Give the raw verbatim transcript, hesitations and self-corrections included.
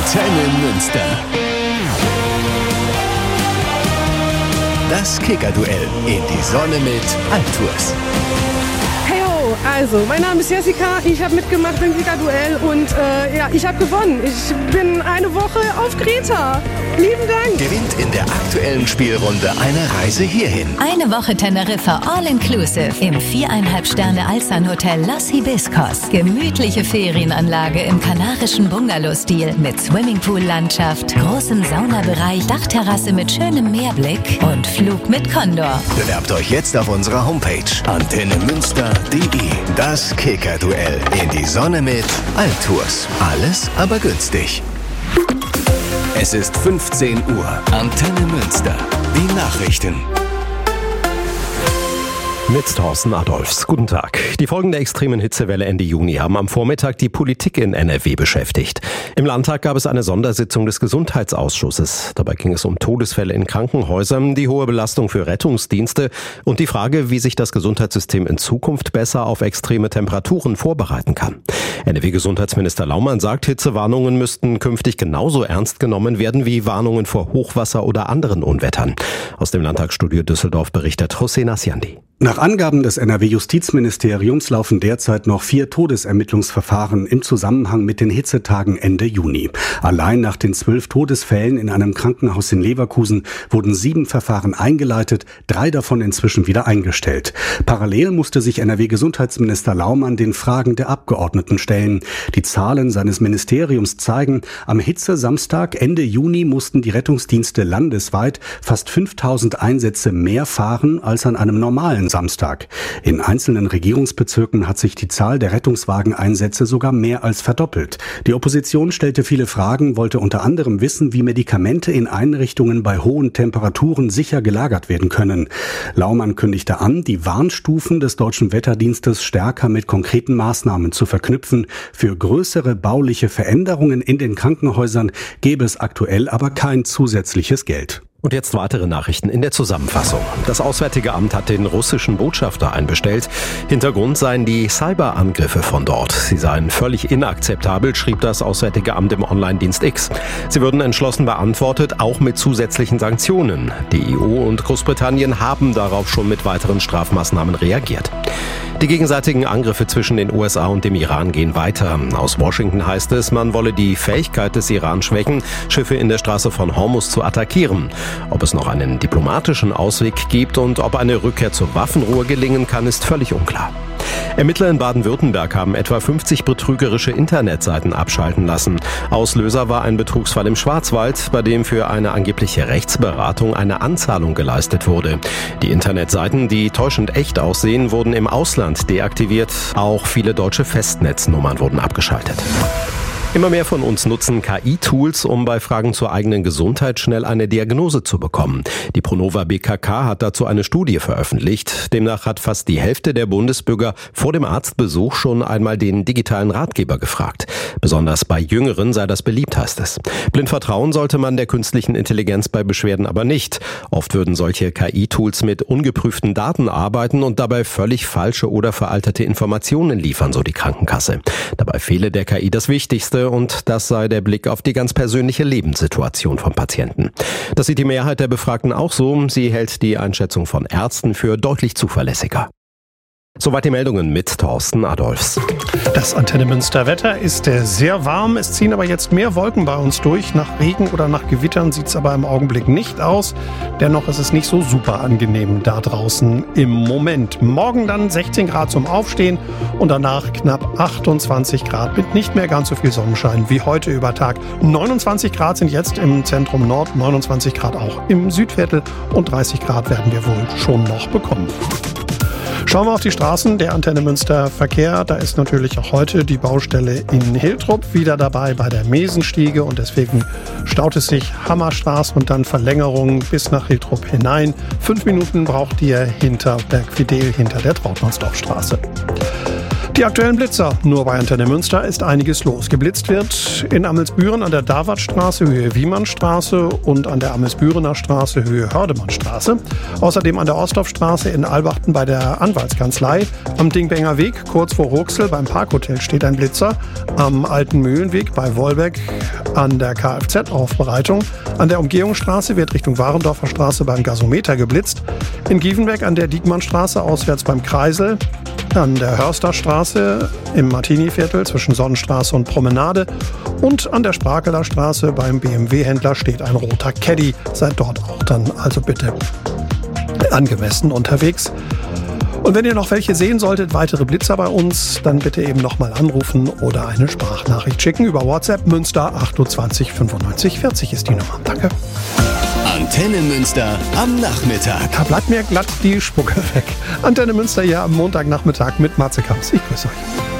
Antenne Münster. Das Kicker-Duell in die Sonne mit Altours. Also, mein Name ist Jessica, ich habe mitgemacht im Kicker-Duell und äh, ja, ich habe gewonnen. Ich bin eine Woche auf Kreta. Lieben Dank. Gewinnt in der aktuellen Spielrunde eine Reise hierhin. Eine Woche Teneriffa All-Inclusive im viereinhalb Sterne Alsan-Hotel Los Hibiscos. Gemütliche Ferienanlage im kanarischen Bungalow-Stil mit Swimmingpool-Landschaft, großem Saunabereich, Dachterrasse mit schönem Meerblick und Flug mit Condor. Bewerbt euch jetzt auf unserer Homepage antenne münster punkt de. Das Kicker-Duell in die Sonne mit Altours. Alles aber günstig. Es ist fünfzehn Uhr. Antenne Münster. Die Nachrichten. Mit Thorsten Adolfs. Guten Tag. Die Folgen der extremen Hitzewelle Ende Juni haben am Vormittag die Politik in N R W beschäftigt. Im Landtag gab es eine Sondersitzung des Gesundheitsausschusses. Dabei ging es um Todesfälle in Krankenhäusern, die hohe Belastung für Rettungsdienste und die Frage, wie sich das Gesundheitssystem in Zukunft besser auf extreme Temperaturen vorbereiten kann. N R W-Gesundheitsminister Laumann sagt, Hitzewarnungen müssten künftig genauso ernst genommen werden wie Warnungen vor Hochwasser oder anderen Unwettern. Aus dem Landtagsstudio Düsseldorf berichtet Hossein Asjandi. Nach Angaben des N R W-Justizministeriums laufen derzeit noch vier Todesermittlungsverfahren im Zusammenhang mit den Hitzetagen Ende Juni. Allein nach den zwölf Todesfällen in einem Krankenhaus in Leverkusen wurden sieben Verfahren eingeleitet, drei davon inzwischen wieder eingestellt. Parallel musste sich N R W-Gesundheitsminister Laumann den Fragen der Abgeordneten stellen. Die Zahlen seines Ministeriums zeigen, am Hitzesamstag Ende Juni mussten die Rettungsdienste landesweit fast fünftausend Einsätze mehr fahren als an einem normalen Samstag. In einzelnen Regierungsbezirken hat sich die Zahl der Rettungswageneinsätze sogar mehr als verdoppelt. Die Opposition stellte viele Fragen, wollte unter anderem wissen, wie Medikamente in Einrichtungen bei hohen Temperaturen sicher gelagert werden können. Laumann kündigte an, die Warnstufen des Deutschen Wetterdienstes stärker mit konkreten Maßnahmen zu verknüpfen. Für größere bauliche Veränderungen in den Krankenhäusern gäbe es aktuell aber kein zusätzliches Geld. Und jetzt weitere Nachrichten in der Zusammenfassung. Das Auswärtige Amt hat den russischen Botschafter einbestellt. Hintergrund seien die Cyberangriffe von dort. Sie seien völlig inakzeptabel, schrieb das Auswärtige Amt im Online-Dienst X. Sie würden entschlossen beantwortet, auch mit zusätzlichen Sanktionen. Die E U und Großbritannien haben darauf schon mit weiteren Strafmaßnahmen reagiert. Die gegenseitigen Angriffe zwischen den U S A und dem Iran gehen weiter. Aus Washington heißt es, man wolle die Fähigkeit des Iran schwächen, Schiffe in der Straße von Hormuz zu attackieren. Ob es noch einen diplomatischen Ausweg gibt und ob eine Rückkehr zur Waffenruhe gelingen kann, ist völlig unklar. Ermittler in Baden-Württemberg haben etwa fünfzig betrügerische Internetseiten abschalten lassen. Auslöser war ein Betrugsfall im Schwarzwald, bei dem für eine angebliche Rechtsberatung eine Anzahlung geleistet wurde. Die Internetseiten, die täuschend echt aussehen, wurden im Ausland deaktiviert. Auch viele deutsche Festnetznummern wurden abgeschaltet. Immer mehr von uns nutzen K I-Tools, um bei Fragen zur eigenen Gesundheit schnell eine Diagnose zu bekommen. Die Pronova B K K hat dazu eine Studie veröffentlicht. Demnach hat fast die Hälfte der Bundesbürger vor dem Arztbesuch schon einmal den digitalen Ratgeber gefragt. Besonders bei Jüngeren sei das beliebt, heißt es. Blind vertrauen sollte man der künstlichen Intelligenz bei Beschwerden aber nicht. Oft würden solche K I-Tools mit ungeprüften Daten arbeiten und dabei völlig falsche oder veraltete Informationen liefern, so die Krankenkasse. Dabei fehle der K I das Wichtigste, und das sei der Blick auf die ganz persönliche Lebenssituation vom Patienten. Das sieht die Mehrheit der Befragten auch so. Sie hält die Einschätzung von Ärzten für deutlich zuverlässiger. Soweit die Meldungen mit Thorsten Adolfs. Das Antenne Münster Wetter ist sehr warm. Es ziehen aber jetzt mehr Wolken bei uns durch. Nach Regen oder nach Gewittern sieht es aber im Augenblick nicht aus. Dennoch ist es nicht so super angenehm da draußen im Moment. Morgen dann sechzehn Grad zum Aufstehen und danach knapp achtundzwanzig Grad mit nicht mehr ganz so viel Sonnenschein wie heute über Tag. neunundzwanzig Grad sind jetzt im Zentrum Nord, neunundzwanzig Grad auch im Südviertel und dreißig Grad werden wir wohl schon noch bekommen. Schauen wir auf die Straßen der Antenne Münster Verkehr. Da ist natürlich auch heute die Baustelle in Hiltrup wieder dabei bei der Mesenstiege und deswegen staut es sich Hammerstraße und dann Verlängerung bis nach Hiltrup hinein. Fünf Minuten braucht ihr hinter Bergfidel, hinter der Trautmannsdorfstraße. Die aktuellen Blitzer. Nur bei Antenne Münster ist einiges los. Geblitzt wird in Amelsbüren an der Davatstraße, Höhe Wiemannstraße und an der Amelsbürener Straße, Höhe Hördemannstraße. Außerdem an der Ostdorfstraße in Albachten bei der Anwaltskanzlei. Am Dingbenger Weg, kurz vor Ruxel beim Parkhotel, steht ein Blitzer. Am Alten Mühlenweg bei Wolbeck an der Kfz-Aufbereitung. An der Umgehungsstraße wird Richtung Warendorfer Straße beim Gasometer geblitzt. In Gievenbeck an der Diekmannstraße auswärts beim Kreisel. An der Hörsterstraße im Martini-Viertel zwischen Sonnenstraße und Promenade und an der Sprakeler Straße beim B M W-Händler steht ein roter Caddy. Seid dort auch dann also bitte angemessen unterwegs. Und wenn ihr noch welche sehen solltet, weitere Blitzer bei uns, dann bitte eben nochmal anrufen oder eine Sprachnachricht schicken über WhatsApp. Münster achtundzwanzig fünfundneunzig vierzig ist die Nummer. Danke. Antenne Münster am Nachmittag. Da bleibt mir glatt die Spucke weg. Antenne Münster hier am Montagnachmittag mit Matze Kamps. Ich grüße euch.